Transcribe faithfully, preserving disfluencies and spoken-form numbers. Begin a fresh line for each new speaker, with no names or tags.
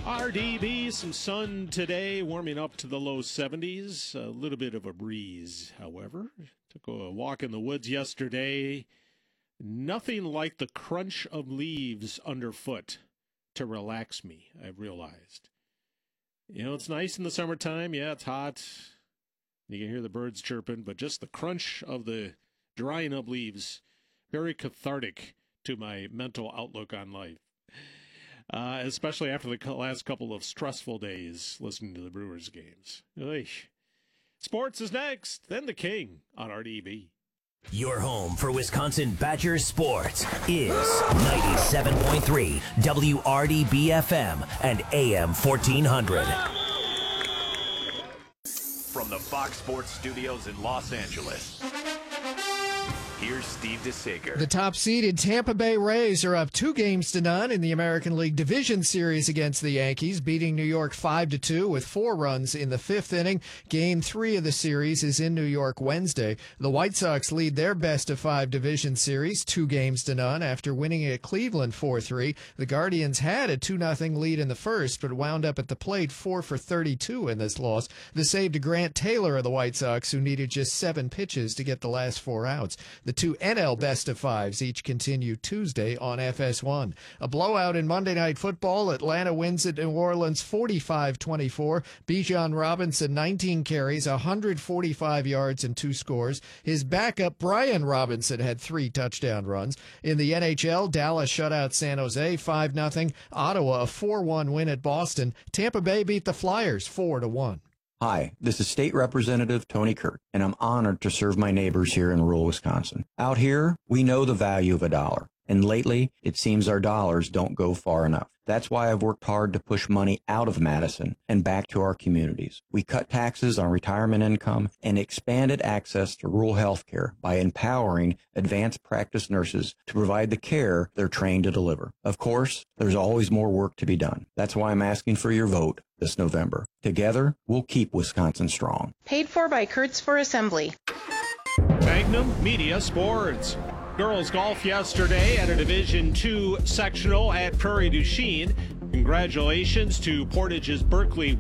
R D B, some sun today, warming up to the low seventies. A little bit of a breeze, however. Took a walk in the woods yesterday. Nothing like the crunch of leaves underfoot to relax me, I've realized. You know, it's nice in the summertime. Yeah, it's hot. You can hear the birds chirping, but just the crunch of the drying up leaves, very cathartic to my mental outlook on life. Uh, especially after the last couple of stressful days listening to the Brewers games. Oy. Sports is next, then the King on R D B.
Your home for Wisconsin Badgers sports is ninety-seven point three W R D B F M and A M fourteen hundred.
From the Fox Sports Studios in Los Angeles, here's Steve DeSager.
The top-seeded Tampa Bay Rays are up two games to none in the American League Division Series against the Yankees, beating New York five to two with four runs in the fifth inning. Game three of the series is in New York Wednesday. The White Sox lead their best-of-five division series two games to none after winning at Cleveland four three. The Guardians had a two nothing lead in the first, but wound up at the plate four for thirty-two in this loss. The save to Grant Taylor of the White Sox, who needed just seven pitches to get the last four outs. The two N L best-of-fives each continue Tuesday on F S one. A blowout in Monday Night Football. Atlanta wins at New Orleans forty-five twenty-four. Bijan Robinson, nineteen carries, one hundred forty-five yards, and two scores. His backup, Brian Robinson, had three touchdown runs. In the N H L, Dallas shut out San Jose five nothing. Ottawa, a four one win at Boston. Tampa Bay beat the Flyers four to one.
Hi, this is State Representative Tony Kirk, and I'm honored to serve my neighbors here in rural Wisconsin. Out here, we know the value of a dollar, and lately, it seems our dollars don't go far enough. That's why I've worked hard to push money out of Madison and back to our communities. We cut taxes on retirement income and expanded access to rural health care by empowering advanced practice nurses to provide the care they're trained to deliver. Of course, there's always more work to be done. That's why I'm asking for your vote this November. Together, we'll keep Wisconsin strong.
Paid for by Kurtz for Assembly.
Magnum Media Sports. Girls golf yesterday at a Division two sectional at Prairie du Chien. Congratulations to Portage's Berkeley